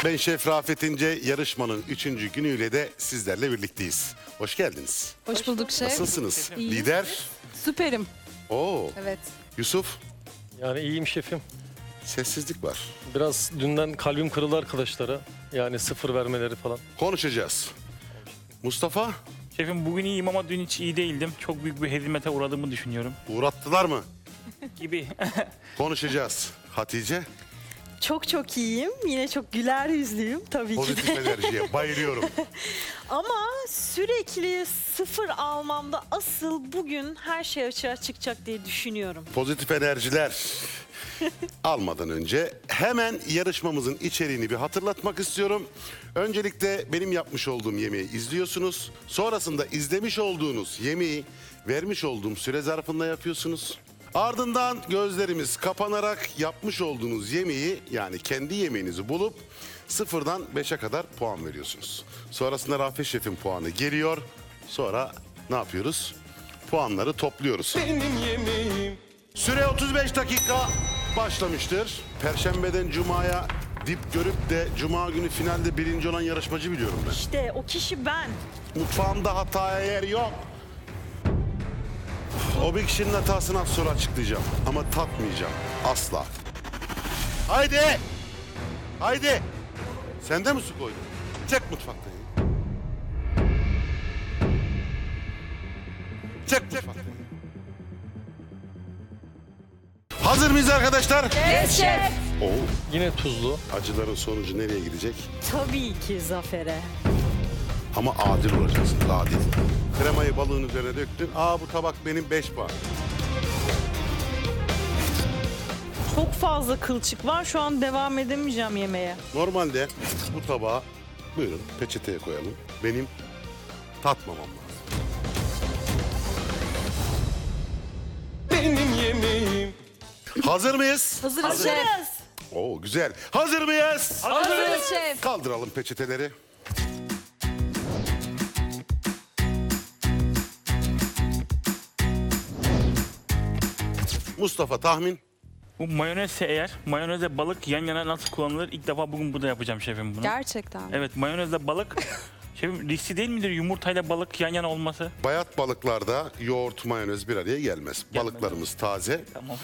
Ben Şef Rafet İnce, yarışmanın 3. günüyle de sizlerle birlikteyiz. Hoş geldiniz. Hoş bulduk şef. Nasılsınız? İyiyim. Lider? Süperim. Oo. Evet. Yusuf? Yani iyiyim şefim. Sessizlik var. Biraz dünden kalbim kırıldı arkadaşlara. Yani 0 vermeleri falan. Konuşacağız. Mustafa? Şefim bugün iyiyim ama dün hiç iyi değildim. Çok büyük bir hezimete uğradığımı düşünüyorum. Uğrattılar mı? Gibi. Konuşacağız. Hatice? Çok iyiyim. Yine çok güler yüzlüyüm tabii ki Pozitif de. enerjiye bayılıyorum. Ama sürekli 0 almamda asıl bugün her şey açığa çıkacak diye düşünüyorum. Pozitif enerjiler almadan önce hemen yarışmamızın içeriğini bir hatırlatmak istiyorum. Öncelikle benim yapmış olduğum yemeği izliyorsunuz. Sonrasında izlemiş olduğunuz yemeği vermiş olduğum süre zarfında yapıyorsunuz. Ardından gözlerimiz kapanarak yapmış olduğunuz yemeği, yani kendi yemeğinizi bulup 0'dan 5'e kadar puan veriyorsunuz. Sonrasında Rafet Şef'in puanı geliyor. Sonra ne yapıyoruz? Puanları topluyoruz. Süre 35 dakika başlamıştır. Perşembeden Cuma'ya dip görüp de Cuma günü finalde birinci olan yarışmacı biliyorum ben. İşte o kişi ben. Mutfağımda hataya yer yok. O bir kişinin hatasını az sonra açıklayacağım. Ama tatmayacağım. Asla. Haydi! Haydi! Sen de mi su koydun? Çek mutfaktan. Çek mutfaktan. Hazır mıyız arkadaşlar? Evet şef. Oo, Yine tuzlu. acıların sonucu nereye gidecek? Tabii ki zafere. Ama adil olacaksın, adil. Kremayı balığın üzerine döktün. Aa, bu tabak benim 5 puan. Çok fazla kılçık var. Şu an devam edemeyeceğim yemeğe. Normalde bu tabağı buyurun peçeteye koyalım. Benim tatmamam lazım. Benim yemeğim. Hazır mıyız? Hazırız şef. Oo, güzel. Hazır mıyız? Hazırız şef. Kaldıralım peçeteleri. Mustafa, tahmin. Bu mayonezse eğer, mayonezle balık yan yana nasıl kullanılır? İlk defa bugün burada yapacağım şefim bunu. Gerçekten. Evet, mayonezle balık. Şefim riskli değil midir yumurtayla balık yan yana olması? Bayat balıklarda yoğurt, mayonez bir araya gelmez. Balıklarımız taze. Tamam.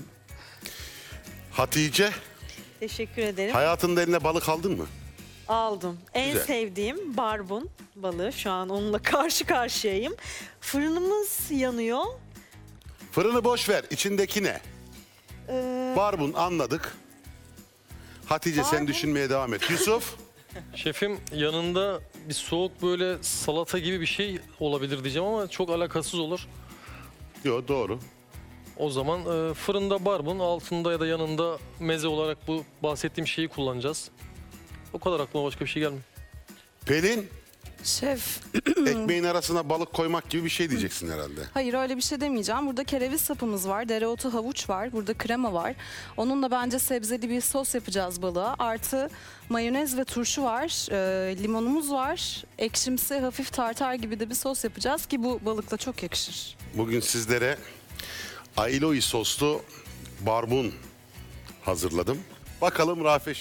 Hatice, Teşekkür ederim. hayatında eline balık aldın mı? Aldım. En Güzel. sevdiğim barbun balığı. Şu an onunla karşı karşıyayım. Fırınımız yanıyor. Fırını boş ver. İçindeki ne? Ee, Barbun, anladık. Hatice, sen Barbun. düşünmeye devam et. Yusuf? Şefim yanında bir soğuk böyle salata gibi bir şey olabilir diyeceğim ama çok alakasız olur. Yok, doğru. O zaman fırında barbun, altında ya da yanında meze olarak bu bahsettiğim şeyi kullanacağız. O kadar aklıma başka bir şey gelmiyor. Pelin, Şef. ekmeğin arasına balık koymak gibi bir şey diyeceksin herhalde. Hayır öyle bir şey demeyeceğim. Burada kereviz sapımız var, dereotu havuç var, burada krema var. Onunla bence sebzeli bir sos yapacağız balığa. Artı mayonez ve turşu var, limonumuz var. Ekşimsi hafif tartar gibi de bir sos yapacağız ki bu balıkla çok yakışır. Bugün sizlere ailoy soslu barbun hazırladım. Bakalım Rafet